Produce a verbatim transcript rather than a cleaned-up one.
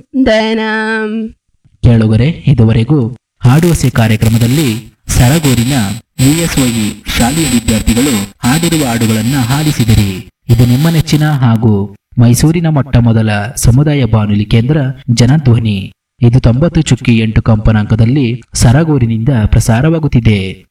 ದನಂ. ಕೇಳುಗರೆ, ಇದುವರೆಗೂ ಹಾಡುವಸೆ ಕಾರ್ಯಕ್ರಮದಲ್ಲಿ ಸರಗೂರಿನ ವಿಎಸ್ವೈ ಶಾಲೆಯ ವಿದ್ಯಾರ್ಥಿಗಳು ಹಾಡಿರುವ ಹಾಡುಗಳನ್ನ ಹಾಡಿಸಿದಿರಿ. ಇದು ನಿಮ್ಮ ನೆಚ್ಚಿನ ಹಾಗೂ ಮೈಸೂರಿನ ಮೊಟ್ಟ ಮೊದಲ ಸಮುದಾಯ ಬಾನುಲಿ ಕೇಂದ್ರ ಜನಧ್ವನಿ. ಇದು ತೊಂಬತ್ತು ಚುಕ್ಕಿ ಎಂಟು ಕಂಪನಾಂಕದಲ್ಲಿ ಸರಗೂರಿನಿಂದ ಪ್ರಸಾರವಾಗುತ್ತಿದೆ.